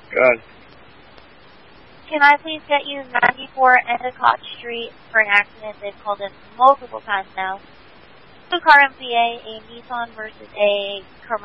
Good. Can I please get you 94 Endicott Street for an accident? They've called in multiple times now. Two car MPA, a Nissan versus a commercial.